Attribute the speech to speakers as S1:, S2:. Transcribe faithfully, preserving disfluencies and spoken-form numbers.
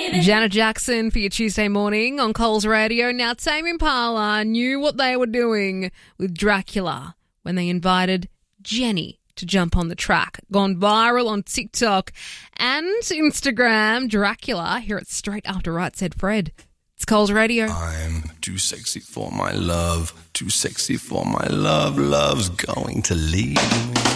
S1: Janet Jackson for your Tuesday morning on Coles Radio. Now, Tame Impala knew what they were doing with Dracula when they invited Jenny to jump on the track. Gone viral on TikTok and Instagram. Dracula, hear it straight after Right Said Fred. It's Coles Radio.
S2: I'm too sexy for my love, too sexy for my love. Love's going to leave me.